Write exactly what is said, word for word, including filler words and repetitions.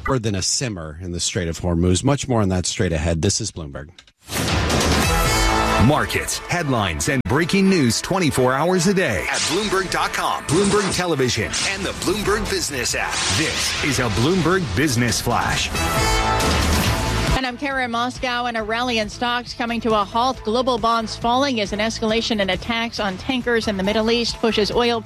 more than a simmer in the Strait of Hormuz. Much more on that straight ahead. This is Bloomberg. Markets, headlines, and breaking news twenty-four hours a day at Bloomberg dot com, Bloomberg Television, and the Bloomberg Business app. This is a Bloomberg Business Flash. And I'm Karen Moscow, and a rally in stocks coming to a halt. Global bonds falling as an escalation in attacks on tankers in the Middle East pushes oil